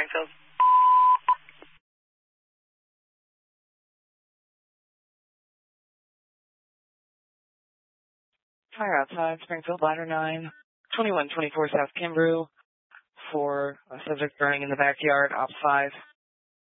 Springfield. Fire outside, Springfield, ladder 9, 2124 South Kimbrough for a subject burning in the backyard, op 5.